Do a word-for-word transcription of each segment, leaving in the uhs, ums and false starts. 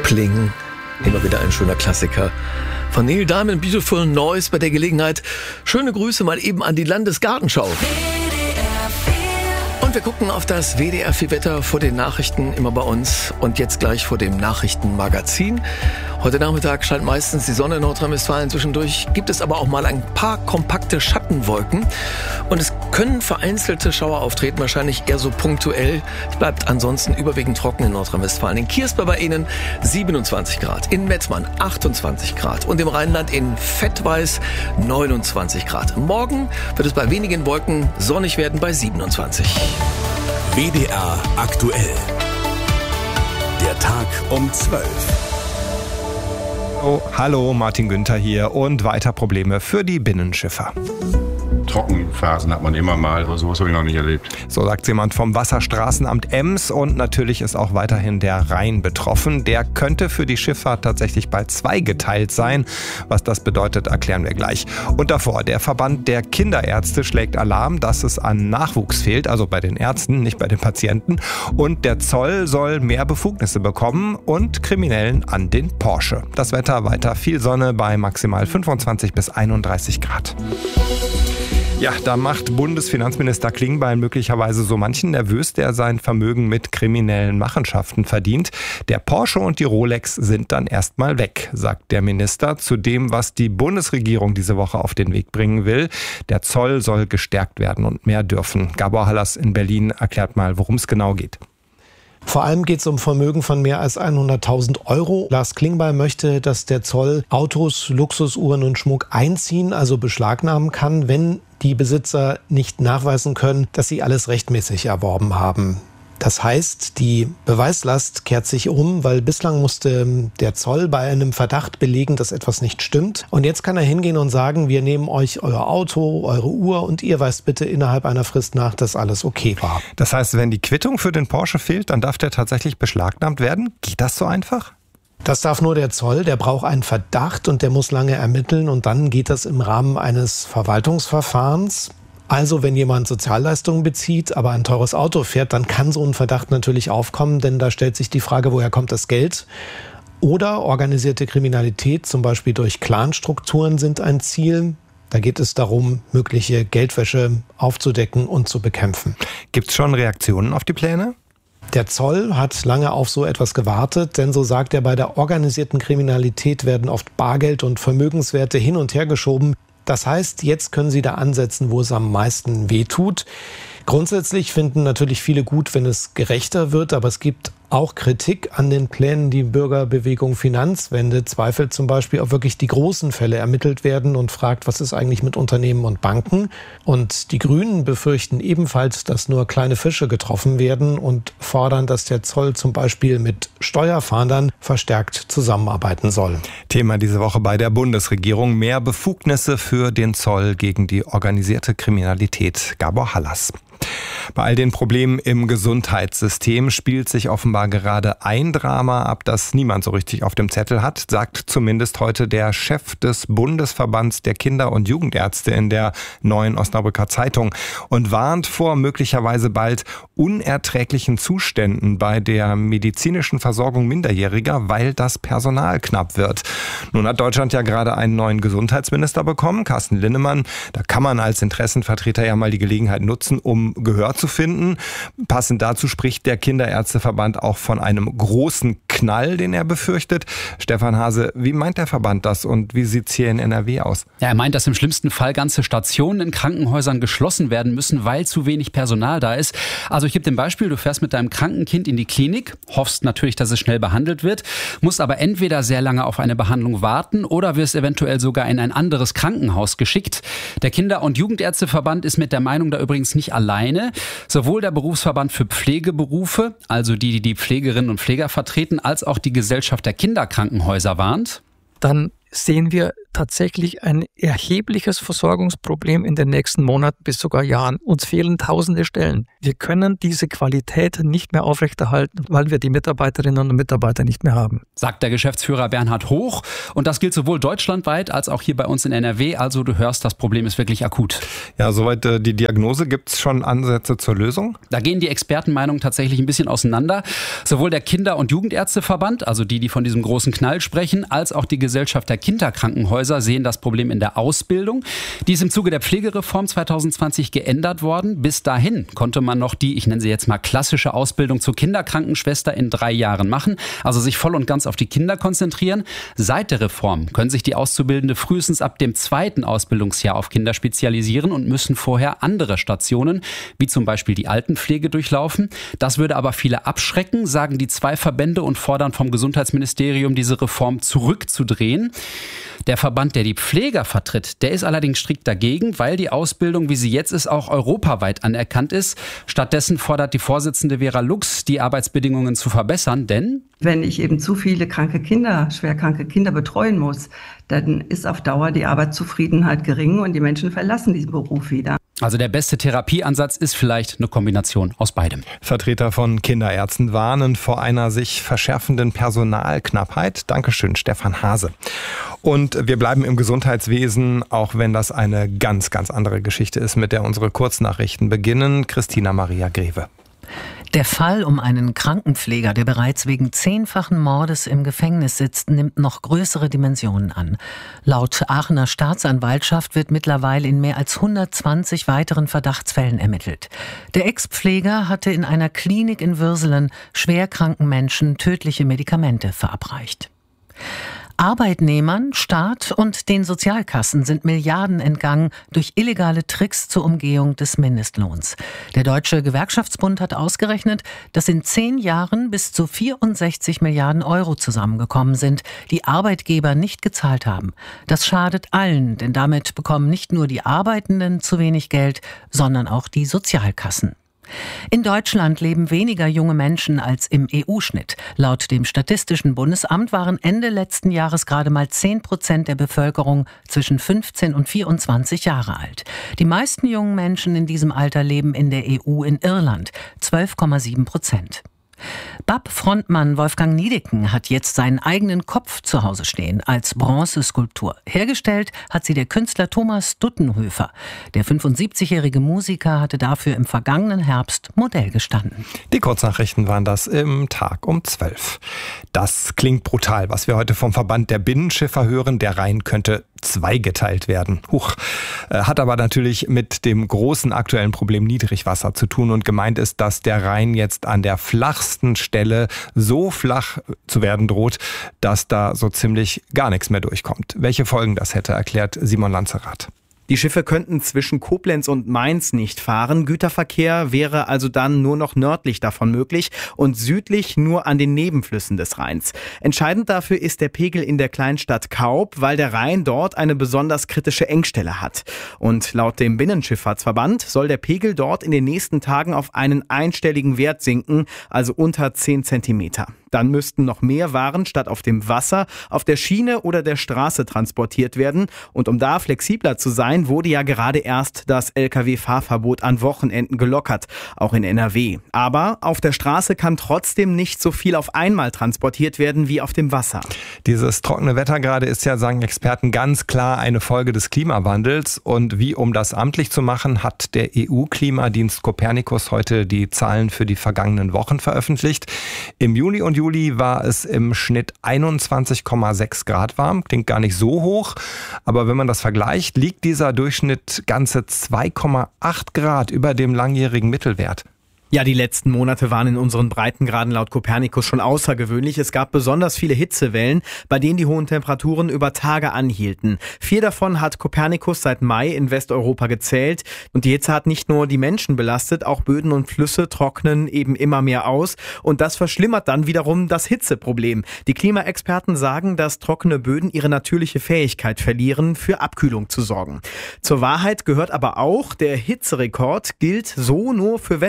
Klingen. Immer wieder ein schöner Klassiker. Von Neil Diamond, Beautiful Noise, bei der Gelegenheit schöne Grüße mal eben an die Landesgartenschau. Und wir gucken auf das W D R vier Wetter vor den Nachrichten immer bei uns und jetzt gleich vor dem Nachrichtenmagazin. Heute Nachmittag scheint meistens die Sonne in Nordrhein-Westfalen. Zwischendurch gibt es aber auch mal ein paar kompakte Schattenwolken. Und es können vereinzelte Schauer auftreten, wahrscheinlich eher so punktuell. Es bleibt ansonsten überwiegend trocken in Nordrhein-Westfalen. In Kiersberg bei Ihnen siebenundzwanzig Grad, in Metzmann achtundzwanzig Grad und im Rheinland in Fettweiß neunundzwanzig Grad. Morgen wird es bei wenigen Wolken sonnig werden bei siebenundzwanzig. W D R aktuell. Der Tag um zwölf. Oh, hallo, Martin Günther hier und weiter Probleme für die Binnenschiffer. Trockenphasen hat man immer mal, aber sowas habe ich noch nicht erlebt. So sagt jemand vom Wasserstraßenamt Ems und natürlich ist auch weiterhin der Rhein betroffen. Der könnte für die Schifffahrt tatsächlich bald zweigeteilt sein. Was das bedeutet, erklären wir gleich. Und davor, der Verband der Kinderärzte schlägt Alarm, dass es an Nachwuchs fehlt, also bei den Ärzten, nicht bei den Patienten. Und der Zoll soll mehr Befugnisse bekommen und Kriminellen an den Porsche. Das Wetter weiter viel Sonne bei maximal fünfundzwanzig bis einunddreißig Grad. Ja, da macht Bundesfinanzminister Klingbeil möglicherweise so manchen nervös, der sein Vermögen mit kriminellen Machenschaften verdient. Der Porsche und die Rolex sind dann erstmal weg, sagt der Minister zu dem, was die Bundesregierung diese Woche auf den Weg bringen will. Der Zoll soll gestärkt werden und mehr dürfen. Gabor Hallas in Berlin erklärt mal, worum es genau geht. Vor allem geht es um Vermögen von mehr als hunderttausend Euro. Lars Klingbeil möchte, dass der Zoll Autos, Luxusuhren und Schmuck einziehen, also beschlagnahmen kann, wenn die Besitzer nicht nachweisen können, dass sie alles rechtmäßig erworben haben. Das heißt, die Beweislast kehrt sich um, weil bislang musste der Zoll bei einem Verdacht belegen, dass etwas nicht stimmt. Und jetzt kann er hingehen und sagen, wir nehmen euch euer Auto, eure Uhr und ihr weist bitte innerhalb einer Frist nach, dass alles okay war. Das heißt, wenn die Quittung für den Porsche fehlt, dann darf der tatsächlich beschlagnahmt werden? Geht das so einfach? Das darf nur der Zoll, der braucht einen Verdacht und der muss lange ermitteln und dann geht das im Rahmen eines Verwaltungsverfahrens. Also wenn jemand Sozialleistungen bezieht, aber ein teures Auto fährt, dann kann so ein Verdacht natürlich aufkommen, denn da stellt sich die Frage, woher kommt das Geld? Oder organisierte Kriminalität, zum Beispiel durch Clanstrukturen, sind ein Ziel. Da geht es darum, mögliche Geldwäsche aufzudecken und zu bekämpfen. Gibt es schon Reaktionen auf die Pläne? Der Zoll hat lange auf so etwas gewartet, denn so sagt er, bei der organisierten Kriminalität werden oft Bargeld und Vermögenswerte hin und her geschoben. Das heißt, jetzt können sie da ansetzen, wo es am meisten wehtut. Grundsätzlich finden natürlich viele gut, wenn es gerechter wird, aber es gibt auch Kritik an den Plänen. Die Bürgerbewegung Finanzwende zweifelt zum Beispiel, ob wirklich die großen Fälle ermittelt werden und fragt, was ist eigentlich mit Unternehmen und Banken? Und die Grünen befürchten ebenfalls, dass nur kleine Fische getroffen werden und fordern, dass der Zoll zum Beispiel mit Steuerfahndern verstärkt zusammenarbeiten soll. Thema diese Woche bei der Bundesregierung: mehr Befugnisse für den Zoll gegen die organisierte Kriminalität. Gabor Hallas. Bei all den Problemen im Gesundheitssystem spielt sich offenbar gerade ein Drama ab, das niemand so richtig auf dem Zettel hat, sagt zumindest heute der Chef des Bundesverbands der Kinder- und Jugendärzte in der Neuen Osnabrücker Zeitung und warnt vor möglicherweise bald unerträglichen Zuständen bei der medizinischen Versorgung Minderjähriger, weil das Personal knapp wird. Nun hat Deutschland ja gerade einen neuen Gesundheitsminister bekommen, Carsten Linnemann. Da kann man als Interessenvertreter ja mal die Gelegenheit nutzen, um Gehör zu finden. Passend dazu spricht der Kinderärzteverband auch von einem großen Knall, den er befürchtet. Stefan Hase, wie meint der Verband das und wie sieht es hier in N R W aus? Ja, er meint, dass im schlimmsten Fall ganze Stationen in Krankenhäusern geschlossen werden müssen, weil zu wenig Personal da ist. Also ich gebe dir ein Beispiel, du fährst mit deinem kranken Kind in die Klinik, hoffst natürlich, dass es schnell behandelt wird, musst aber entweder sehr lange auf eine Behandlung warten oder wirst eventuell sogar in ein anderes Krankenhaus geschickt. Der Kinder- und Jugendärzteverband ist mit der Meinung da übrigens nicht alleine. Sowohl der Berufsverband für Pflegeberufe, also die, die die Pflegerinnen und Pfleger vertreten, als auch die Gesellschaft der Kinderkrankenhäuser warnt. Dann sehen wir tatsächlich ein erhebliches Versorgungsproblem in den nächsten Monaten bis sogar Jahren. Uns fehlen tausende Stellen. Wir können diese Qualität nicht mehr aufrechterhalten, weil wir die Mitarbeiterinnen und Mitarbeiter nicht mehr haben. Sagt der Geschäftsführer Bernhard Hoch. Und das gilt sowohl deutschlandweit als auch hier bei uns in N R W. Also du hörst, das Problem ist wirklich akut. Ja, soweit äh, die Diagnose. Gibt es schon Ansätze zur Lösung? Da gehen die Expertenmeinungen tatsächlich ein bisschen auseinander. Sowohl der Kinder- und Jugendärzteverband, also die, die von diesem großen Knall sprechen, als auch die Gesellschaft der Kinderkrankenhäuser sehen das Problem in der Ausbildung. Die ist im Zuge der Pflegereform zwanzig zwanzig geändert worden. Bis dahin konnte man noch die, ich nenne sie jetzt mal klassische Ausbildung zur Kinderkrankenschwester in drei Jahren machen, also sich voll und ganz auf die Kinder konzentrieren. Seit der Reform können sich die Auszubildende frühestens ab dem zweiten Ausbildungsjahr auf Kinder spezialisieren und müssen vorher andere Stationen, wie zum Beispiel die Altenpflege, durchlaufen. Das würde aber viele abschrecken, sagen die zwei Verbände und fordern vom Gesundheitsministerium, diese Reform zurückzudrehen. Der Verband, der die Pfleger vertritt, der ist allerdings strikt dagegen, weil die Ausbildung, wie sie jetzt ist, auch europaweit anerkannt ist. Stattdessen fordert die Vorsitzende Vera Lux, die Arbeitsbedingungen zu verbessern, denn wenn ich eben zu viele kranke Kinder, schwerkranke Kinder betreuen muss, dann ist auf Dauer die Arbeitszufriedenheit gering und die Menschen verlassen diesen Beruf wieder. Also der beste Therapieansatz ist vielleicht eine Kombination aus beidem. Vertreter von Kinderärzten warnen vor einer sich verschärfenden Personalknappheit. Dankeschön, Stefan Hase. Und wir bleiben im Gesundheitswesen, auch wenn das eine ganz, ganz andere Geschichte ist, mit der unsere Kurznachrichten beginnen. Christina Maria Greve. Der Fall um einen Krankenpfleger, der bereits wegen zehnfachen Mordes im Gefängnis sitzt, nimmt noch größere Dimensionen an. Laut Aachener Staatsanwaltschaft wird mittlerweile in mehr als hundertzwanzig weiteren Verdachtsfällen ermittelt. Der Ex-Pfleger hatte in einer Klinik in Würselen schwerkranken Menschen tödliche Medikamente verabreicht. Arbeitnehmern, Staat und den Sozialkassen sind Milliarden entgangen durch illegale Tricks zur Umgehung des Mindestlohns. Der Deutsche Gewerkschaftsbund hat ausgerechnet, dass in zehn Jahren bis zu vierundsechzig Milliarden Euro zusammengekommen sind, die Arbeitgeber nicht gezahlt haben. Das schadet allen, denn damit bekommen nicht nur die Arbeitenden zu wenig Geld, sondern auch die Sozialkassen. In Deutschland leben weniger junge Menschen als im E U-Schnitt. Laut dem Statistischen Bundesamt waren Ende letzten Jahres gerade mal zehn Prozent der Bevölkerung zwischen fünfzehn und vierundzwanzig Jahre alt. Die meisten jungen Menschen in diesem Alter leben in der E U in Irland, zwölf Komma sieben Prozent. B A P-Frontmann Wolfgang Niedecken hat jetzt seinen eigenen Kopf zu Hause stehen als Bronzeskulptur. Hergestellt hat sie der Künstler Thomas Duttenhöfer. Der fünfundsiebzigjährige Musiker hatte dafür im vergangenen Herbst Modell gestanden. Die Kurznachrichten waren das im Tag um zwölf. Das klingt brutal, was wir heute vom Verband der Binnenschiffer hören. Der Rhein könnte zweigeteilt werden. Huch. Hat aber natürlich mit dem großen aktuellen Problem Niedrigwasser zu tun und gemeint ist, dass der Rhein jetzt an der flachsten Stelle so flach zu werden droht, dass da so ziemlich gar nichts mehr durchkommt. Welche Folgen das hätte, erklärt Simon Lanzerath. Die Schiffe könnten zwischen Koblenz und Mainz nicht fahren. Güterverkehr wäre also dann nur noch nördlich davon möglich und südlich nur an den Nebenflüssen des Rheins. Entscheidend dafür ist der Pegel in der Kleinstadt Kaub, weil der Rhein dort eine besonders kritische Engstelle hat. Und laut dem Binnenschifffahrtsverband soll der Pegel dort in den nächsten Tagen auf einen einstelligen Wert sinken, also unter zehn Zentimeter. Dann müssten noch mehr Waren statt auf dem Wasser auf der Schiene oder der Straße transportiert werden. Und um da flexibler zu sein, wurde ja gerade erst das L K W-Fahrverbot an Wochenenden gelockert, auch in N R W. Aber auf der Straße kann trotzdem nicht so viel auf einmal transportiert werden wie auf dem Wasser. Dieses trockene Wetter gerade ist ja, sagen Experten, ganz klar eine Folge des Klimawandels. Und wie um das amtlich zu machen, hat der E U-Klimadienst Copernicus heute die Zahlen für die vergangenen Wochen veröffentlicht. Im Juni und Juli war es im Schnitt einundzwanzig Komma sechs Grad warm. Klingt gar nicht so hoch. Aber wenn man das vergleicht, liegt dieser Durchschnitt ganze zwei Komma acht Grad über dem langjährigen Mittelwert. Ja, die letzten Monate waren in unseren Breitengraden laut Copernicus schon außergewöhnlich. Es gab besonders viele Hitzewellen, bei denen die hohen Temperaturen über Tage anhielten. Vier davon hat Copernicus seit Mai in Westeuropa gezählt. Und die Hitze hat nicht nur die Menschen belastet, auch Böden und Flüsse trocknen eben immer mehr aus. Und das verschlimmert dann wiederum das Hitzeproblem. Die Klimaexperten sagen, dass trockene Böden ihre natürliche Fähigkeit verlieren, für Abkühlung zu sorgen. Zur Wahrheit gehört aber auch, der Hitzerekord gilt so nur für Westeuropa.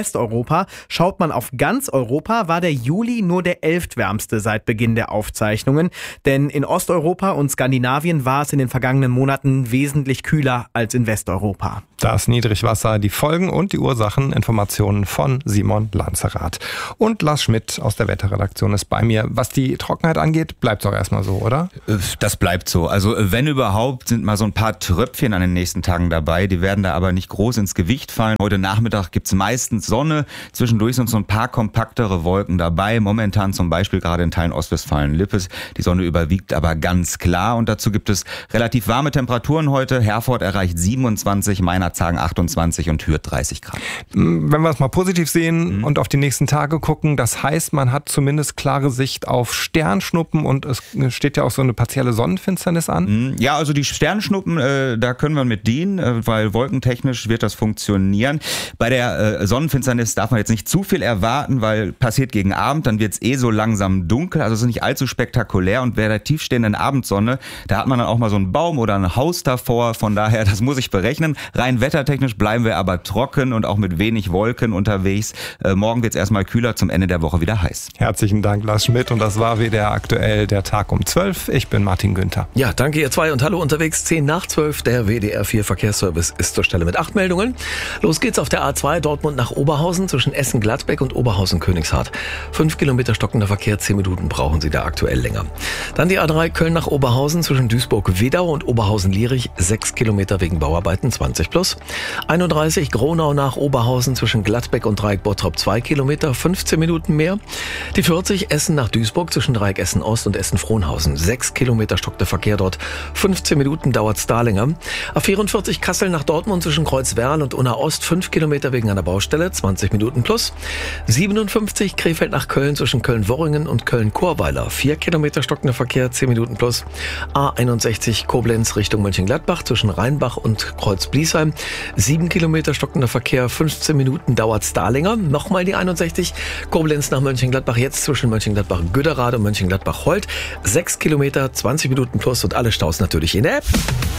Osteuropa. Schaut man auf ganz Europa, war der Juli nur der elftwärmste seit Beginn der Aufzeichnungen. Denn in Osteuropa und Skandinavien war es in den vergangenen Monaten wesentlich kühler als in Westeuropa. Das Niedrigwasser, die Folgen und die Ursachen, Informationen von Simon Lanzerath. Und Lars Schmidt aus der Wetterredaktion ist bei mir. Was die Trockenheit angeht, bleibt es auch erstmal so, oder? Das bleibt so. Also wenn überhaupt, sind mal so ein paar Tröpfchen an den nächsten Tagen dabei. Die werden da aber nicht groß ins Gewicht fallen. Heute Nachmittag gibt's meistens Sonne. Zwischendurch sind so ein paar kompaktere Wolken dabei. Momentan zum Beispiel gerade in Teilen Ostwestfalen-Lippes. Die Sonne überwiegt aber ganz klar. Und dazu gibt es relativ warme Temperaturen heute. Herford erreicht siebenundzwanzig, Meinerzhagen achtundzwanzig und Hürth dreißig Grad. Wenn wir es mal positiv sehen mhm. und auf die nächsten Tage gucken, das heißt, man hat zumindest klare Sicht auf Sternschnuppen und es steht ja auch so eine partielle Sonnenfinsternis an. Ja, also die Sternschnuppen, äh, da können wir mit dienen, äh, weil wolkentechnisch wird das funktionieren. Bei der äh, Sonnenfinsternis darf man jetzt nicht zu viel erwarten, weil passiert gegen Abend, dann wird es eh so langsam dunkel, also es ist nicht allzu spektakulär und bei der tiefstehenden Abendsonne, da hat man dann auch mal so einen Baum oder ein Haus davor, von daher, das muss ich berechnen. Rein wettertechnisch bleiben wir aber trocken und auch mit wenig Wolken unterwegs. Äh, morgen wird es erstmal kühler, zum Ende der Woche wieder heiß. Herzlichen Dank, Lars Schmidt, und das war W D R aktuell, der Tag um zwölf. Ich bin Martin Günther. Ja, danke ihr zwei und hallo unterwegs, zehn nach zwölf, der W D R vier Verkehrsservice ist zur Stelle mit acht Meldungen. Los geht's auf der A zwei Dortmund nach Oberhausen zwischen Essen-Gladbeck und Oberhausen-Königshardt. Fünf Kilometer stockender Verkehr, zehn Minuten brauchen Sie da aktuell länger. Dann die A drei Köln nach Oberhausen zwischen Duisburg-Wedau und Oberhausen-Lierich, sechs Kilometer wegen Bauarbeiten, zwanzig plus. einunddreißig Gronau nach Oberhausen zwischen Gladbeck und Dreieck Bottrop, zwei Kilometer, fünfzehn Minuten mehr. Die vierzig Essen nach Duisburg zwischen Dreieck Essen Ost und Essen Frohnhausen, sechs Kilometer stockt der Verkehr dort, fünfzehn Minuten dauert's da länger. A vierundvierzig Kassel nach Dortmund zwischen Kreuzwerl und Unna Ost, fünf Kilometer wegen einer Baustelle, zwanzig Minuten plus. siebenundfünfzig Krefeld nach Köln zwischen Köln-Worringen und Köln-Chorweiler, vier Kilometer stockender Verkehr, zehn Minuten plus. A einundsechzig Koblenz Richtung Mönchengladbach zwischen Rheinbach und Kreuz-Bliesheim, sieben Kilometer stockender Verkehr, fünfzehn Minuten dauert's da länger. Nochmal die einundsechzig Koblenz nach Mönchengladbach, jetzt zwischen Mönchengladbach-Güderrad und Mönchengladbach-Holt, sechs Kilometer, zwanzig Minuten plus und alle Staus natürlich in der App.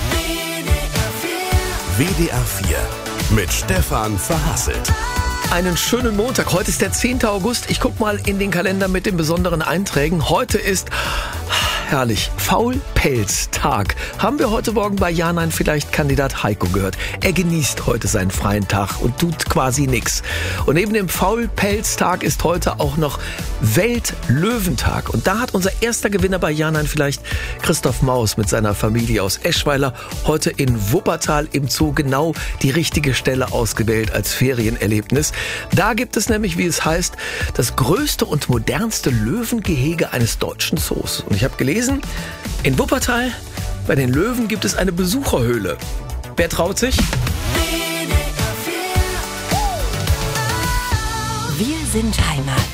W D R vier mit Stefan Verhasselt. Einen schönen Montag. Heute ist der zehnte August. Ich guck mal in den Kalender mit den besonderen Einträgen. Heute ist herrlich. Faulpelztag. Haben wir heute Morgen bei Ja, Nein, vielleicht Kandidat Heiko gehört. Er genießt heute seinen freien Tag und tut quasi nichts. Und neben dem Faulpelztag ist heute auch noch Weltlöwentag. Und da hat unser erster Gewinner bei Ja, Nein, vielleicht Christoph Maus mit seiner Familie aus Eschweiler heute in Wuppertal im Zoo genau die richtige Stelle ausgewählt als Ferienerlebnis. Da gibt es nämlich, wie es heißt, das größte und modernste Löwengehege eines deutschen Zoos. Und ich habe gelesen, in Wuppertal bei den Löwen gibt es eine Besucherhöhle. Wer traut sich? Wir sind Heimat.